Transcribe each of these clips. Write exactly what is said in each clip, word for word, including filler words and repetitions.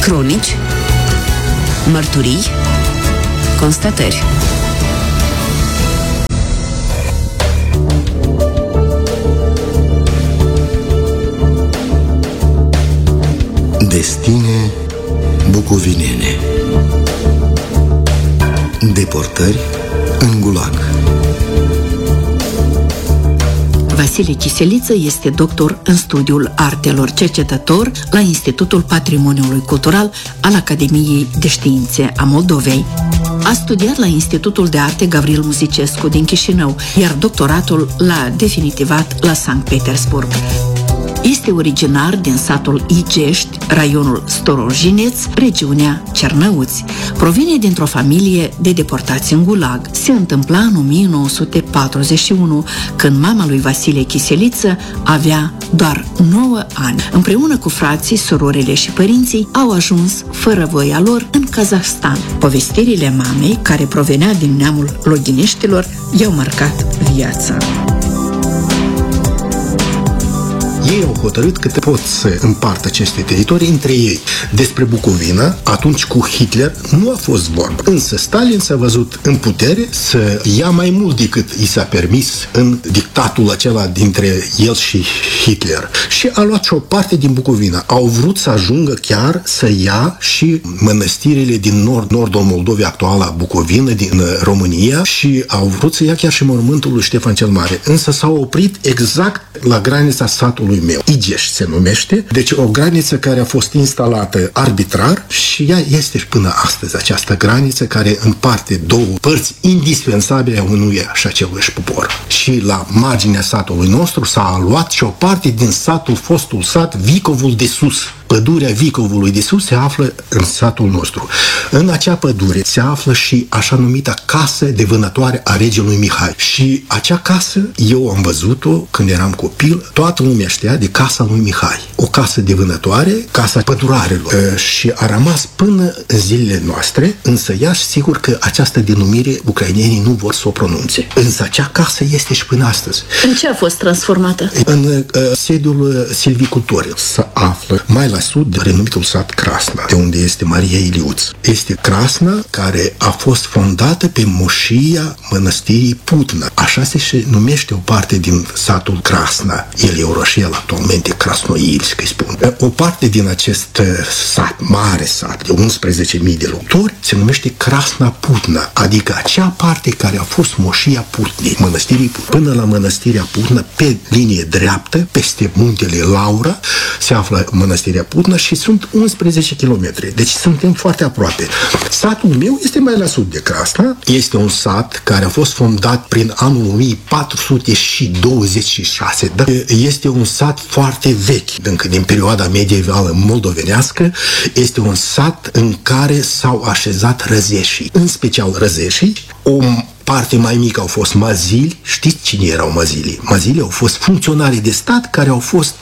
Cronici, mărturii, constatări. Destine bucovinene. Deportări în gulag. Vasile Chiseliță este doctor în studiul artelor, cercetător la Institutul Patrimoniului Cultural al Academiei de Științe a Moldovei. A studiat la Institutul de Arte Gavril Muzicescu din Chișinău, iar doctoratul l-a definitivat la Sankt Petersburg. Este originar din satul Igești, raionul Storojineț, regiunea Cernăuți. Provine dintr-o familie de deportați în gulag. Se întâmpla în o mie nouă sute patruzeci și unu, când mama lui Vasile Chiseliță avea doar nouă ani. Împreună cu frații, surorile și părinții au ajuns, fără voia lor, în Kazahstan. Povestirile mamei, care provenea din neamul loghineștilor, i-au marcat viața. Ei au hotărât că pot să împartă aceste teritorii între ei. Despre Bucovina, atunci cu Hitler, nu a fost vorbă. Însă Stalin s-a văzut în putere să ia mai mult decât i s-a permis în dictatul acela dintre el și Hitler. Și a luat și o parte din Bucovina. Au vrut să ajungă chiar să ia și mănăstirile din nord, nordul Moldovei, actuala Bucovină, din România, și au vrut să ia chiar și mormântul lui Ștefan cel Mare. Însă s-au oprit exact la granița satului meu. Igești se numește, deci o graniță care a fost instalată arbitrar și ea este și până astăzi această graniță care împarte două părți indispensabile a unui și aceluiași popor. Și la marginea satului nostru s-a luat și o parte din satul, fostul sat Vicovul de Sus. Pădurea Vicovului de Sus se află în satul nostru. În acea pădure se află și așa numita casă de vânătoare a regelui Mihai. Și acea casă, eu am văzut-o când eram copil, toată lumea știa de casa lui Mihai. O casă de vânătoare, casa pădurarilor. E, și a rămas până în zilele noastre, însă ea sigur că această denumire ucrainenii nu vor să o pronunțe. Însă acea casă este și până astăzi. În ce a fost transformată? În uh, sediul silvicultorilor se află mai la sud de renumitul sat Krasna, de unde este Maria Iliuț. Este Krasna, care a fost fondată pe moșia mănăstirii Putna. Așa se și numește o parte din satul Krasna. El e orășel actualmente, Krasnoilsk, îi spun. O parte din acest sat, mare sat, de unsprezece mii de locuitori, se numește Krasna Putna, adică acea parte care a fost moșia Putnei, mănăstirii Putna. Până la mănăstirea Putna, pe linie dreaptă, peste muntele Laura, se află mănăstirea Putna și sunt unsprezece kilometri. Deci suntem foarte aproape. Satul meu este mai la sud de Krasna. Este un sat care a fost fondat prin anul o mie patru sute douăzeci și șase. Este un sat foarte vechi, încă din perioada medievală moldovenească. Este un sat în care s-au așezat răzeșii, în special răzeșii. O parte mai mică au fost mazili. Știți cine erau mazilii? Mazilii au fost funcționari de stat care au fost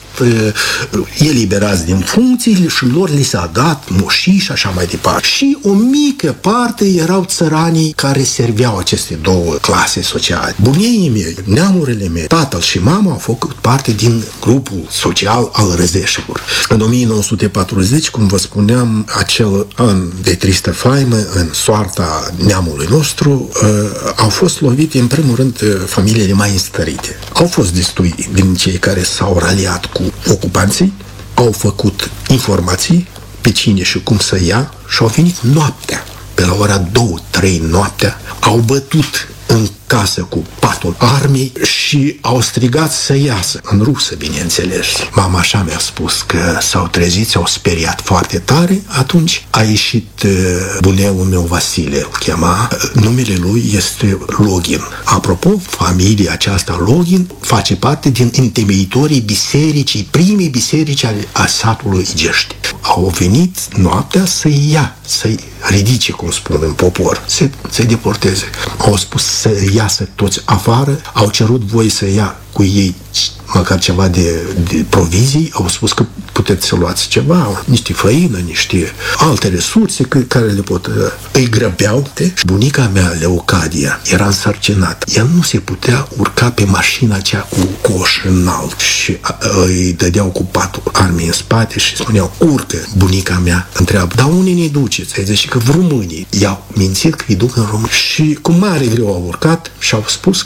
uh, eliberați din funcții și lor li s-a dat moșii și așa mai departe. Și o mică parte erau țăranii care serveau aceste două clase sociale. Bunicii mei, neamurile mele, tatăl și mama au făcut parte din grupul social al răzeșilor. În o mie nouă sute patruzeci, cum vă spuneam, acel an de tristă faimă în soarta neamului nostru, uh, au fost lovite, în primul rând, familiile mai înstărite. Au fost destui din cei care s-au raliat cu ocupanții, au făcut informații pe cine și cum să ia și au venit noaptea, pe la ora două trei noaptea, au bătut în casă cu patul armei și au strigat să iasă, în rusă, bineînțeles. Mama așa mi-a spus că s-au trezit, s-au speriat foarte tare. Atunci a ieșit buneul meu Vasile, îl chema. Numele lui este Login. Apropo, familia aceasta Login face parte din întemeitorii bisericii, primii biserici a satului Igești. Au venit noaptea să-i ia, să-i ridice, cum spun în popor, să, să-i deporteze. Au spus să iasă toți afară, au cerut voie să ia cu ei măcar ceva de, de provizii, au spus că puteți să luați ceva, niște făină, niște alte resurse care le pot... Îi grăbeau. Bunica mea, Leocadia, era însărcinată. Ea nu se putea urca pe mașina aceea cu coș înalt și îi dădeau cu patul armii în spate și spuneau, urcă. Bunica mea întreabă, dar unde ne duceți? Ai zis și că v Românii. I-au mințit că îi duc în România. Și cu mare greu au urcat și au spus